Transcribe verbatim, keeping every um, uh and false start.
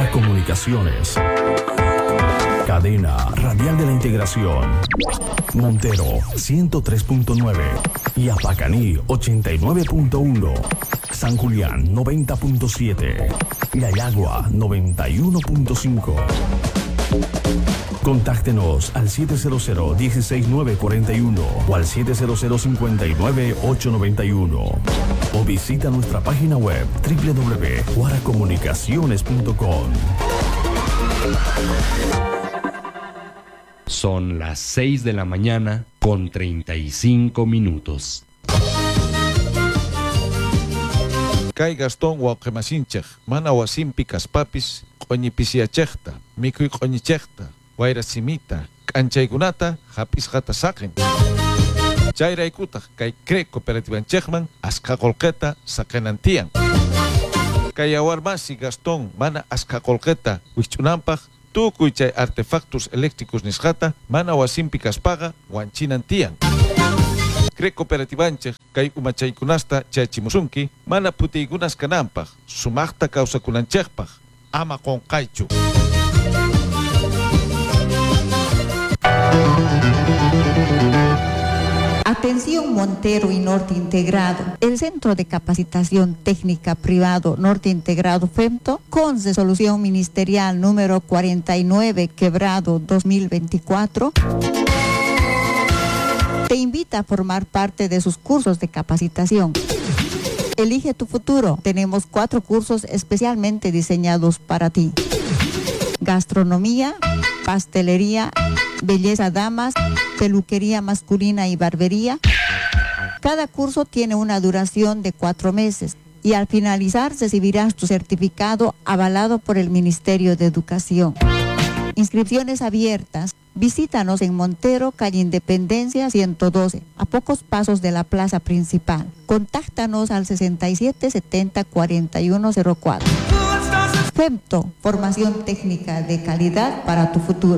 Guara Comunicaciones. Cadena Radial de la Integración. Montero ciento tres punto nueve. Yapacaní ochenta y nueve punto uno. San Julián noventa punto siete. Yayagua noventa y uno punto cinco. Contáctenos al siete cero cero, uno seis nueve cuatro uno o al siete cero cero, cinco nueve, ocho nueve uno o visita nuestra página web doble u doble u doble u punto guara comunicaciones punto com. Son las seis de la mañana con treinta y cinco minutos. Kay Gastón Huauquemasinchej, mana wasimpi kaspapis, qoñipisiachejta, mikuy qoñichejta, wayrasimita, k'anchaykunata, hapis hata saqen. Chayraykutaj, kay Cre Cooperativanchejman, asqaqolqeta saqenantian. Kay awarmasi Gastón, mana asqaqolqeta, wich'unampaj, tukuy chay artefactos eléctricos nisqata, mana wasimpi kaspaqa, wanchinantian. Cre Cooperativanchej, kay umachaykunasta chachimusunki, mana putiykunas kananpaj, sumaqta kawsakunanchejpaj, ama qonqaychu. Atención Montero y Norte Integrado. El Centro de Capacitación Técnica Privado Norte Integrado FEMTO, con resolución ministerial número cuarenta y nueve quebrado dos mil veinticuatro, te invita a formar parte de sus cursos de capacitación. Elige tu futuro. Tenemos cuatro cursos especialmente diseñados para ti: gastronomía, pastelería, belleza damas, peluquería masculina y barbería. Cada curso tiene una duración de cuatro meses y al finalizar recibirás tu certificado avalado por el Ministerio de Educación. Inscripciones abiertas. Visítanos en Montero, calle Independencia ciento doce, a pocos pasos de la plaza principal. Contáctanos al sesenta y siete setenta cuarenta y uno cero cuatro. FEMTO, formación técnica de calidad para tu futuro.